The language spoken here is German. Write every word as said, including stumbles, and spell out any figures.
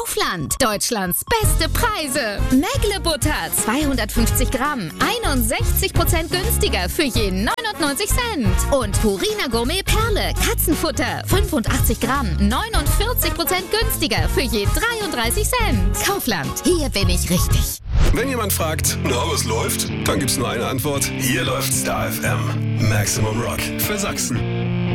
Kaufland. Deutschlands beste Preise. Mägle Butter zweihundertfünfzig Gramm. einundsechzig Prozent günstiger für je neunundneunzig Cent. Und Purina Gourmet Perle Katzenfutter. fünfundachtzig Gramm. neunundvierzig Prozent günstiger für je dreiunddreißig Cent. Kaufland. Hier bin ich richtig. Wenn jemand fragt, na, was läuft? Dann gibt's nur eine Antwort. Hier läuft Star F M. Maximum Rock für Sachsen.